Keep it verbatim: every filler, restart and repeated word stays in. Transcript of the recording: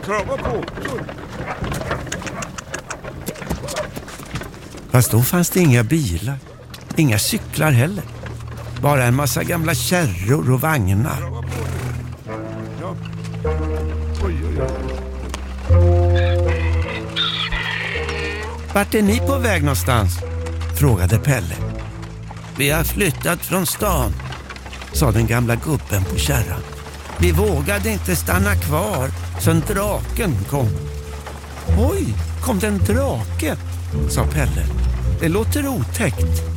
Krama på. Fast då fanns det inga bilar, inga cyklar heller. Bara en massa gamla kärror och vagnar. Ja. Oj, oj, oj. Vart är ni på väg någonstans? Frågade Pelle. Vi har flyttat från stan, sa den gamla gubben på kärran. Vi vågade inte stanna kvar sen draken kom. Oj, kom det en drake? Sa Pelle. Det låter otäckt.